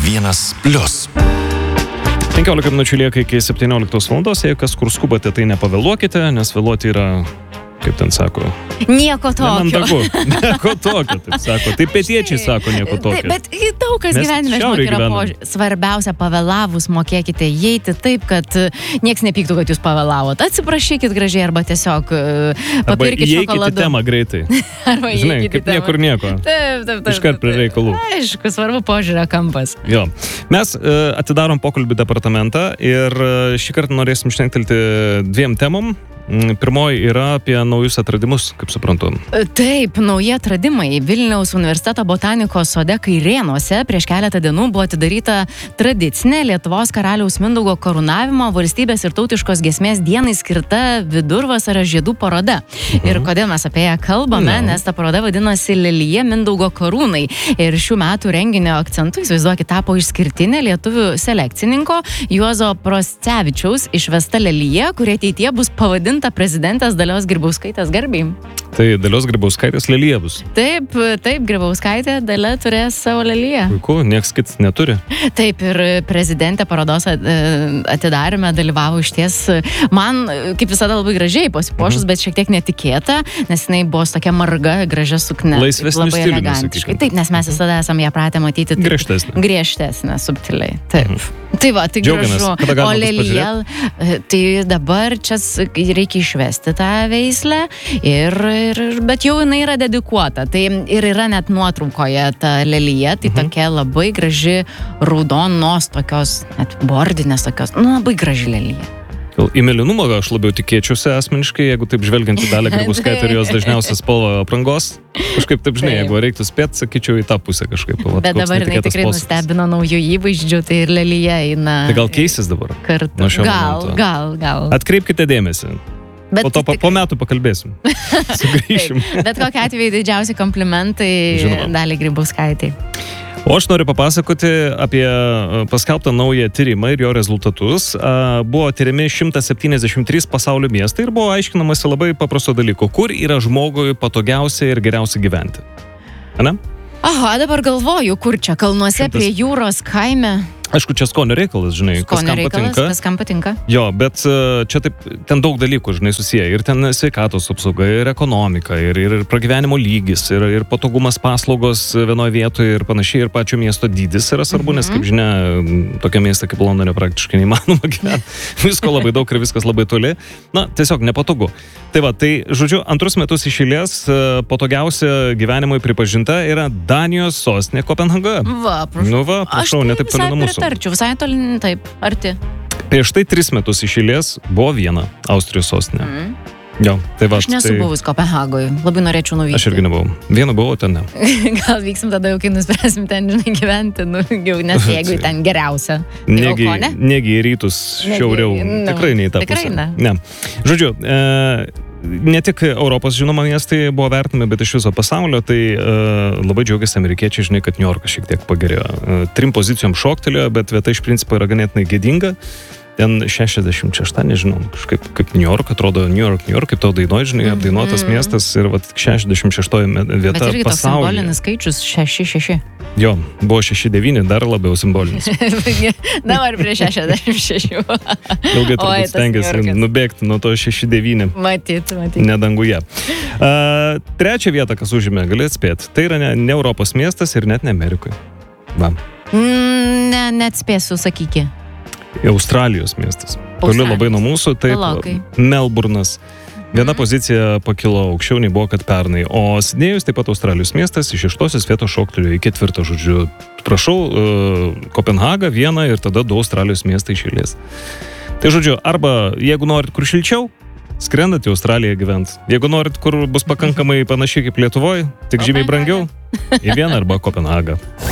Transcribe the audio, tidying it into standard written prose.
1+. 15 minučių lieka iki 17 valandos, jei kas kur skubate, tai nepavėluokite, nes vėluoti yra, kaip ten sako, nieko tokio. nemandagu. Nieko tokio, taip sako. Tai pietiečiai sako nieko tokio. Bet daug kas Mes gyvenime, šiaurėj žinok, yra gyvenam. svarbiausia, pavėlavus mokėkite įeiti taip, kad nieks nepyktų, kad jūs pavėlavot. Atsiprašykit gražiai arba tiesiog papirkit įeikit į šokoladu. temą greitai. Arba Žinai, įeikit į kaip temą. niekur nieko. Taip. Iškart prie reikalų. Aišku, svarbu požiūrio kampas. Jo. Mes atidarom pokalbį departamentą ir šį kartą norėsim šnektelti dviem temom. Pirmoji yra apie naujus atradimus, kaip suprantu. Taip, nauji atradimai. Vilniaus universiteto botanikos sode Kairėnuose prieš keletą dienų buvo atidaryta tradicinė Lietuvos karaliaus Mindaugo karūnavimo valstybės ir tautiškos giesmės dienai skirta vidurvasario žiedų paroda. Ir kodėl mes apie ją kalbame, nes ta paroda vadinosi Lelija Mindaugo karūnai. Ir šių metų renginio akcentu, įsivaizduokit, tapo išskirtinė lietuvių selekcininko Juozo Proscevičiaus išvesta lelija, kurie ateityje bus pavadinta prezidentės Dalios Grybauskaitės garbei. Tai Dalios Grybauskaitės lelija bus. Taip, Grybauskaitė Dalia turės savo leliją. Puiku, nieks kits neturi. Taip, ir prezidentė parodos atidarime dalyvavo išties, man kaip visada labai gražiai pasipuošus, bet šiek tiek netikėta, nes jinai buvo tokia marga, gražia sukne. Laisvesniu labai stiliumi, elegantiškai. sakykim. Taip, nes mes visada esame ją pratę matyti. Griežtesnė. Griežtesnė, subtiliai. Taip. Tai va, tai Džiaugiamės. gražu. Kada galima O bus lelija, tai dabar čia reikia išvesti tą veislę, bet jau jinai yra dedikuota. Tai ir yra net nuotraukoje ta lelija, tai tokia labai graži raudonos tokios, net bordinės tokios, labai graži lelija. Į mėlynumą aš labiau tikėčiausi asmeniškai, jeigu taip žvelgiant į Dalią Grybauskaitę ir jos dažniausią spalvą aprangos. Kažkaip taip, žinai, jeigu reiktų spėti, sakyčiau į tą pusę kažkaip. Bet dabar jinai tikrai nustebino naujų įvaizdžių, tai ir lelija eina. Tai gal keisis dabar? Kartu. Nuo šio momento. Gal. Atkreipkite dėmesį. Bet Po to po metų pakalbėsim. Sugrįšim. Bet kokiu atveju didžiausi komplimentai Žinoma. Daliai Grybauskaitei. O aš noriu papasakoti apie paskelbtą naują tyrimą ir jo rezultatus. Buvo tyriami 173 pasaulio miestai ir buvo aiškinamasi labai paprasto dalyko, kur yra žmogui patogiausia ir geriausia gyventi. Ane? Aha, dabar galvoju, kur čia, kalnuose prie jūros, kaime. Aišku, čia skonio reikalas, žinai, kas kam patinka. Kas kam patinka. Jo, bet čia taip, ten daug dalykų, žinai, susiję. Ir ten sveikatos apsauga, ir ekonomika, ir pragyvenimo lygis, ir patogumas paslaugos vienoje vietoje ir panašiai, ir pačio miesto dydis yra svarbu, nes, kaip žinia, tokia miesta kaip Londone praktiškai neįmanoma gyventi. Visko labai daug ir viskas labai toli. Na, tiesiog nepatogu. Tai va, tai, žodžiu, antrus metus iš eilės patogiausia gyvenimui pripažinta yra Danijos sostinė Kopenhaga. Va, prašau. Nu va, prašau, ne taip toli nuo mūsų. Tarčiau, visai toli, taip, arti. Prieš tai 3 metus iš eilės buvo Viena, Austrijos sostinė. Jo, tai va. Aš nesu buvus Kopenhagoje, labai norėčiau nuvykti. Aš irgi nebuvau. Viena buvau, ten ne. Gal vyksim tada jau, kai nuspręsim ten, žinai, gyventi, nes jeigu ten geriausia. Negi į rytus šiauriau. Tikrai ne į tą pusę. Tikrai ne. Žodžiu, ne tik Europos, žinoma, miestai buvo vertinami, bet iš viso pasaulio, tai labai džiaugiasi amerikiečiai, žinai, kad New Yorkas šiek tiek pagerėjo. 3 pozicijom šoktelėjo, bet vieta iš principo yra ganėtinai gėdinga. Ten 66, nežinau, kažkaip kaip New York, atrodo New York, kaip tau dainoj, žinai, apdainuotas miestas ir vat 66 vieta pasaulyje. Bet irgi toks simbolinis skaičius 6. Jo, buvo 6-9, dar labiau simbolinis. Dabar prie 66. Ilgai turbūt stengiasi nubėgti nuo to 6-9. Matyt. Nedanguje. Trečią vietą, kas užėmė, gali atspėti. Tai yra ne Europos miestas ir net ne Amerikoje. Va. Neatspėsiu, sakyki. Australijos miestas. Toli labai nuo mūsų, taip, Melburnas. Viena pozicija pakilo aukščiau nei buvo, kad pernai. O Sidnėjus, taip pat Australijos miestas, iš 6 vietos šoktelėjo į 4, žodžiu. Prašau, Kopenhaga, Viena ir tada 2 Australijos miestai iš eilės. Tai žodžiu, arba jeigu norit kur šilčiau, skrendat į Australiją gyvent. Jeigu norit, kur bus pakankamai panašiai kaip Lietuvoje, tik žymiai brangiau, į Vieną arba Kopenhagą.